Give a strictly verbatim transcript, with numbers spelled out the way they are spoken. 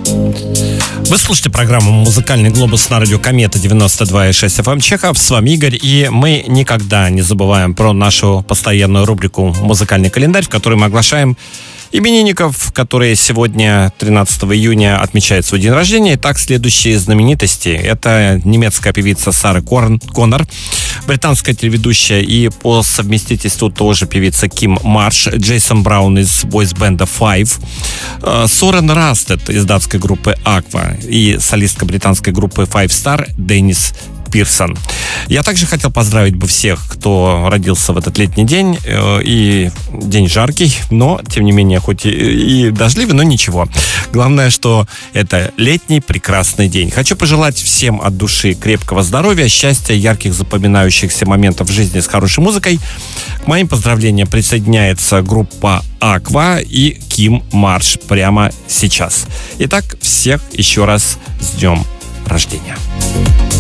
Вы слушаете программу «Музыкальный глобус» на радио Комета девяносто два и шесть эф эм Чехов. С вами Игорь, и мы никогда не забываем про нашу постоянную рубрику «Музыкальный календарь», в которой мы оглашаем именинников, которые сегодня, тринадцатого июня, отмечают свой день рождения. Итак, следующие знаменитости. Это немецкая певица Сара Корн, Коннор, британская телеведущая и по совместительству тоже певица Ким Марш, Джейсон Браун из бойс-бенда Five, Сорен Растед из датской группы Aqua и солистка британской группы Five Star Деннис Пирсон. Я также хотел поздравить бы всех, кто родился в этот летний день. И день жаркий, но, тем не менее, хоть и, и дождливый, но ничего. Главное, что это летний прекрасный день. Хочу пожелать всем от души крепкого здоровья, счастья, ярких запоминающихся моментов в жизни с хорошей музыкой. К моим поздравлениям присоединяется группа Aqua и Ким Марш прямо сейчас. Итак, всех еще раз с днем рождения.